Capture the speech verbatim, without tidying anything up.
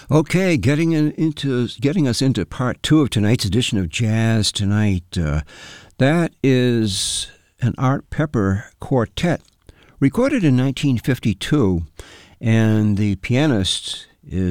Okay, getting in, into getting us into part two of tonight's edition of Jazz Tonight. Uh, that is an Art Pepper quartet, recorded in nineteen fifty-two, and the pianist is